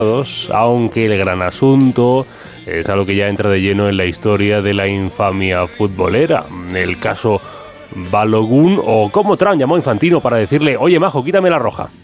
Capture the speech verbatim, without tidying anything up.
aunque el gran asunto es algo que ya entra de lleno en la historia de la infamia futbolera. El caso Balogun, o como Trump llamó a Infantino para decirle: oye, majo, quítame la roja.